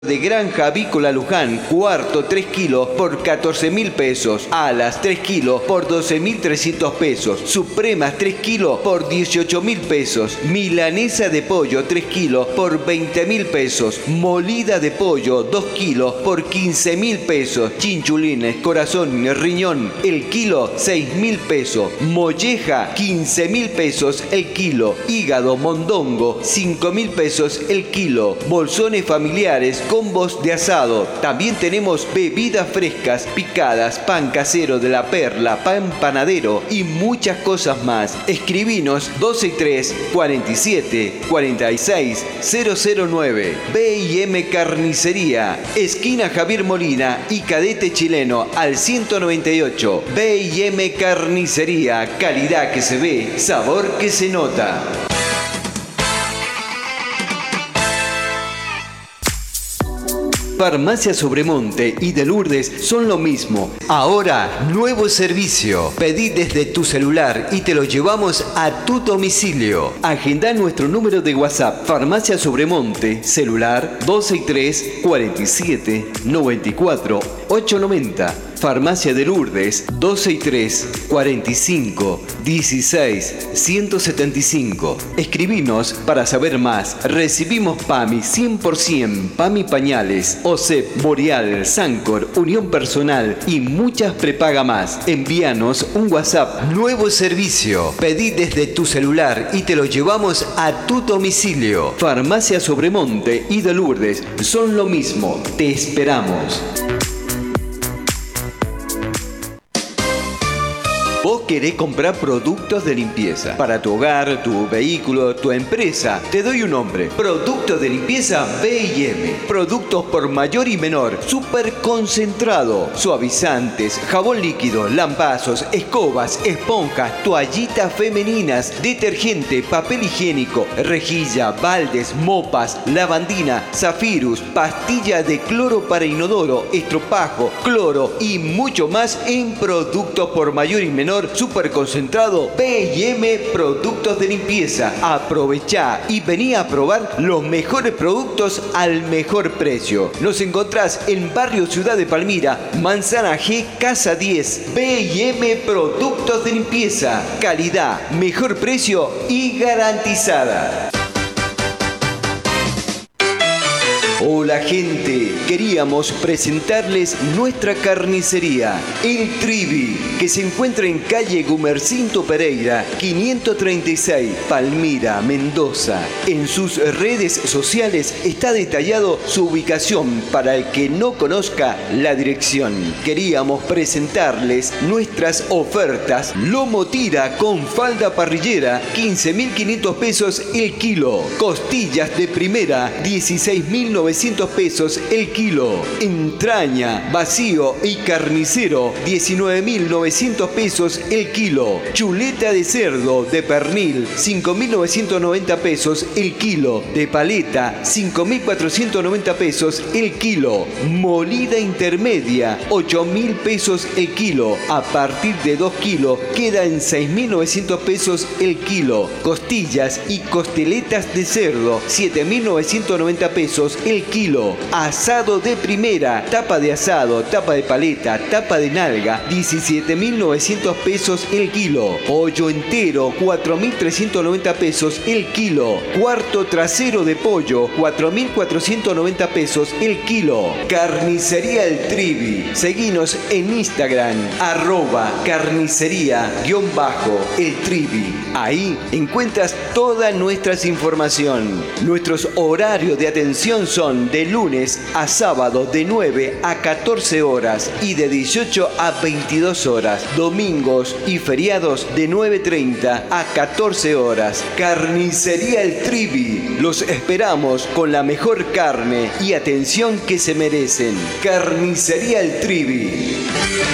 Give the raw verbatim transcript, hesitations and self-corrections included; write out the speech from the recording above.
De Granja Avícola Luján, cuarto tres kilos por catorce mil pesos, alas tres kilos por doce mil trescientos pesos, supremas tres kilos por dieciocho mil pesos, milanesa de pollo tres kilos por veinte mil pesos, molida de pollo dos kilos por quince mil pesos, chinchulines, corazón, riñón, el kilo seis mil pesos, molleja quince mil pesos el kilo, hígado mondongo cinco mil pesos el kilo, bolsones familiares, combos de asado. También tenemos bebidas frescas, picadas, pan casero de la Perla, pan panadero y muchas cosas más. Escribinos doce tres cuarenta y siete cuarenta y seis cero cero nueve. B y M Carnicería, esquina Javier Molina y Cadete Chileno al ciento noventa y ocho. B y M Carnicería, calidad que se ve, sabor que se nota. Farmacia Sobremonte y de Lourdes son lo mismo. Ahora, nuevo servicio. Pedí desde tu celular y te lo llevamos a tu domicilio. Agenda nuestro número de WhatsApp. Farmacia Sobremonte, celular doce tres cuarenta y siete noventa y cuatro ochocientos noventa. Farmacia de Lourdes, doce tres cuarenta y cinco dieciséis ciento setenta y cinco. Escribinos para saber más. Recibimos PAMI cien por ciento, PAMI Pañales, O C E P, Boreal, Sancor, Unión Personal y muchas prepaga más. Envíanos un WhatsApp. Nuevo servicio. Pedí desde tu celular y te lo llevamos a tu domicilio. Farmacia Sobremonte y de Lourdes son lo mismo. Te esperamos. ¿Vos querés comprar productos de limpieza para tu hogar, tu vehículo, tu empresa? Te doy un nombre. Productos de limpieza B y M. Productos por mayor y menor. Súper concentrado. Suavizantes, jabón líquido, lampazos, escobas, esponjas, toallitas femeninas, detergente, papel higiénico, rejilla, baldes, mopas, lavandina, zafirus, pastilla de cloro para inodoro, estropajo, cloro y mucho más en productos por mayor y menor. Super concentrado B y M Productos de Limpieza. Aprovechá y vení a probar los mejores productos al mejor precio. Nos encontrás en Barrio Ciudad de Palmira, Manzana G, Casa diez. B y M Productos de Limpieza. Calidad, mejor precio y garantizada. Hola gente, queríamos presentarles nuestra carnicería, El Trivi, que se encuentra en calle Gumercinto Pereira, quinientos treinta y seis, Palmira, Mendoza. En sus redes sociales está detallado su ubicación para el que no conozca la dirección. Queríamos presentarles nuestras ofertas. Lomo tira con falda parrillera, quince mil quinientos pesos el kilo. Costillas de primera, dieciséis mil novecientos pesos el kilo. Entraña, vacío y carnicero, diecinueve mil novecientos pesos el kilo. Chuleta de cerdo de pernil, cinco mil novecientos noventa pesos el kilo. De paleta, cinco mil cuatrocientos noventa pesos el kilo. Molida intermedia, ocho mil pesos el kilo. A partir de dos kilos queda en seis mil novecientos pesos el kilo. Costillas y costeletas de cerdo, siete mil novecientos noventa pesos el kilo. Asado de primera, tapa de asado, tapa de paleta, tapa de nalga, diecisiete mil novecientos pesos el kilo. Pollo entero, cuatro mil trescientos noventa pesos el kilo. Cuarto trasero de pollo, cuatro mil cuatrocientos noventa pesos el kilo. Carnicería El Trivi. Seguinos en Instagram, arroba carnicería guión bajo El Trivi. Ahí encuentras toda nuestra información. Nuestros horarios de atención son de lunes a sábado de nueve a catorce horas y de dieciocho a veintidós horas. Domingos y feriados de nueve treinta a catorce horas. Carnicería El Trivi. Los esperamos con la mejor carne y atención que se merecen. Carnicería El Trivi.